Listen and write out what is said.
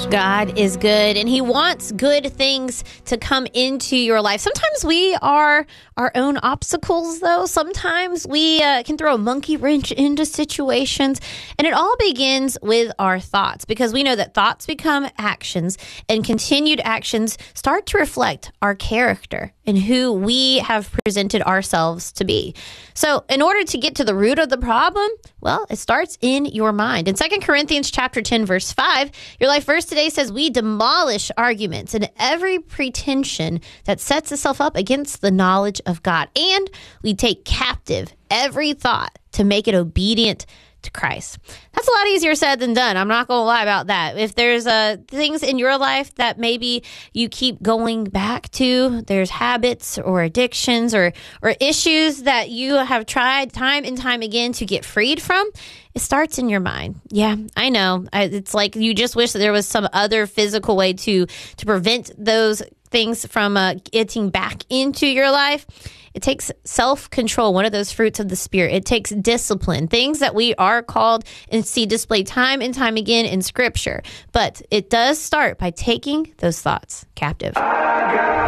God is good, and he wants good things to come into your life. Sometimes we are our own obstacles, though. Sometimes we can throw a monkey wrench into situations, and it all begins with our thoughts, because we know that thoughts become actions, and continued actions start to reflect our character and who we have presented ourselves to be. So in order to get to the root of the problem, well, it starts in your mind. In 2 Corinthians chapter 10, verse 5, your life verse today says, we demolish arguments and every pretension that sets itself up against the knowledge of God. And we take captive every thought to make it obedient to Christ. That's a lot easier said than done. I'm not going to lie about that. If there's things in your life that maybe you keep going back to, there's habits or addictions or issues that you have tried time and time again to get freed from, it starts in your mind. Yeah, I know. It's like you just wish that there was some other physical way to prevent those things from getting back into your life. It takes self-control, one of those fruits of the Spirit. It takes discipline, things that we are called and see displayed time and time again in Scripture. But it does start by taking those thoughts captive.